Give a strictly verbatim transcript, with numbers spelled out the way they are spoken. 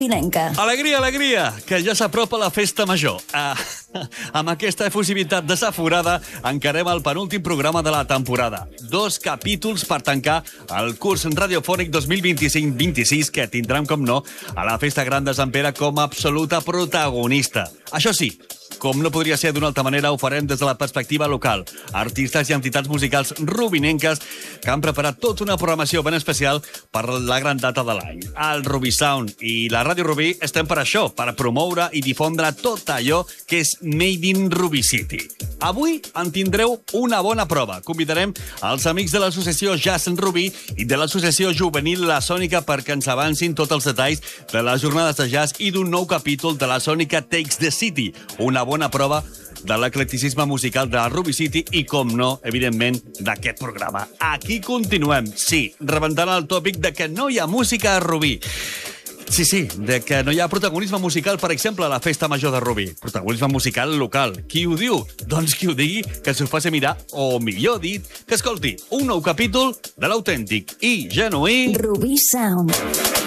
Pinenca. Alegria, alegria, que ja s'apropa la festa major. Ah, amb aquesta efusivitat desaforada encarem el penúltim programa de la temporada. Dos capítols per tancar el curs radiofònic dos mil vint-i-cinc vint-i-sis que tindrem, com no, a la Festa Gran de Sant Pere com a absoluta protagonista. Això sí, com no podria ser d'una altra manera, ho farem des de la perspectiva local. Artistes i entitats musicals rubinenques que han preparat tota una programació ben especial per la gran data de l'any. El Rubi Sound i la Ràdio Rubí estem per això, per promoure i difondre tot allò que és Made in Ruby City. Avui en tindreu una bona prova. Convidarem els amics de l'associació Jazz Rubí i de l'associació juvenil La Sònica perquè ens avancin tots els detalls de les jornades de jazz i d'un nou capítol de La Sònica Takes the City, una bona prova de l'eclecticisme musical de Ruby City i, com no, evidentment, d'aquest programa. Aquí continuem, sí, rebentant el tòpic de que no hi ha música a Rubí. Sí, sí, de que no hi ha protagonisme musical, per exemple, a la Festa Major de Rubí. Protagonisme musical local. Qui ho diu? Doncs qui ho digui, que s'ho faci mirar, o millor dit, que escolti un nou capítol de l'autèntic i genuí Rubi Sound.